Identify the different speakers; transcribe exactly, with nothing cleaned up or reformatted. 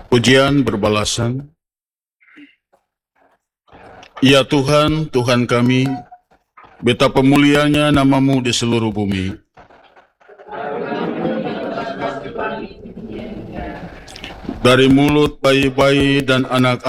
Speaker 1: Pujian berbalasan. Ya Tuhan, Tuhan kami, betapa mulianya namamu di seluruh bumi. Dari mulut bayi-bayi dan anak-anak